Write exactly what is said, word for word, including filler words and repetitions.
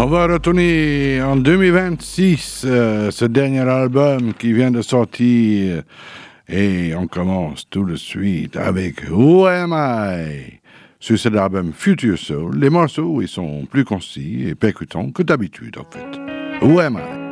On va retourner en deux mille vingt-six, euh, ce dernier album qui vient de sortir, et on commence tout de suite avec Who Am I? Sur cet album Future Soul, les morceaux ils sont plus concis et percutants que d'habitude en fait. Who Am I?